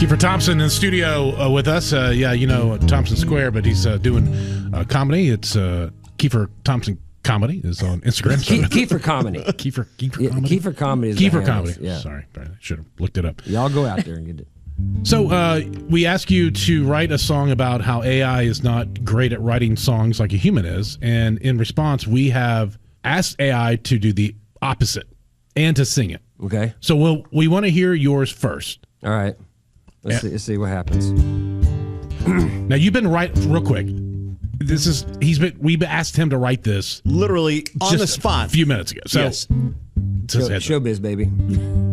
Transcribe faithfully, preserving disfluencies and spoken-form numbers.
Kiefer Thompson in the studio uh, with us. Uh, yeah, you know, Thompson Square, but he's uh, doing uh, comedy. It's uh, Kiefer Thompson Comedy is on Instagram. Ke- Kiefer Comedy. Kiefer, Kiefer yeah, Comedy? Kiefer Comedy is Kiefer Comedy. Yeah. Sorry, I should have looked it up. Y'all go out there and get it. So uh, we ask you to write a song about how A I is not great at writing songs like a human is. And in response, we have asked A I to do the opposite and to sing it. Okay. So we'll, we want to hear yours first. All right. Let's, Yeah. see, let's see what happens. Now, you've been right real quick. This is, he's been, we asked him to write this literally on just the spot a few minutes ago. So, yes. just Show, heads up. showbiz, baby.